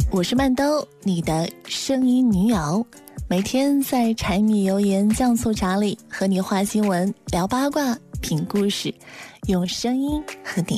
我是曼兜，你的声音女友，每天在柴米油盐酱醋茶里和你话新闻、聊八卦、品故事，用声音和你